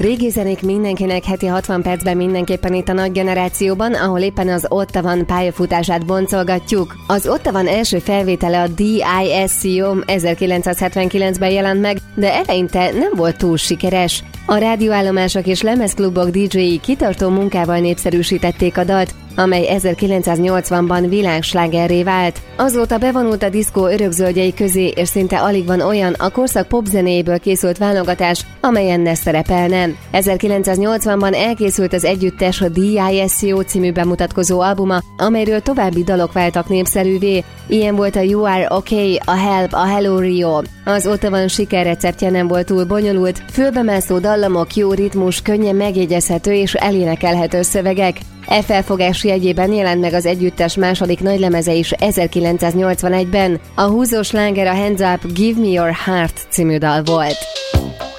Régi zenék mindenkinek heti 60 percben mindenképpen itt a Nagy Generációban, ahol éppen az Ottavan pályafutását boncolgatjuk. Az Ottavan első felvétele a DISCO 1979-ben jelent meg, de eleinte nem volt túl sikeres. A rádióállomások és lemezklubok DJ-i kitartó munkával népszerűsítették a dalt, amely 1980-ban világslágerré vált. Azóta bevonult a diszkó örökzöldjei közé, és szinte alig van olyan a korszak popzenéből készült válogatás, amelyen ne szerepelne. 1980-ban elkészült az együttes a DISCO című bemutatkozó albuma, amelyről további dalok váltak népszerűvé. Ilyen volt a You Are Okay, a Help, a Hello Rio. Az Ottavan sikerreceptje nem volt túl bonyolult, fülbemászó dallamok, jó ritmus, könnyen megjegyezhető és elénekelhető szövegek. E felfogás jegyében jelent meg az együttes második nagylemeze is 1981-ben. A húzós sláger a Hands Up, Give Me Your Heart című dal volt.